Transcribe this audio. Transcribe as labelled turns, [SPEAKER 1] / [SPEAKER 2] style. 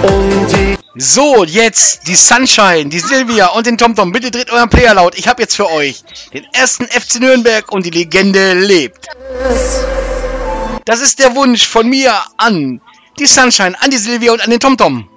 [SPEAKER 1] So, jetzt die Sunshine, die Silvia und den TomTom. Bitte dreht euren Player laut. Ich habe jetzt für euch den ersten FC Nürnberg und die Legende lebt. Das ist der Wunsch von mir an die Sunshine, an die Silvia und an den TomTom.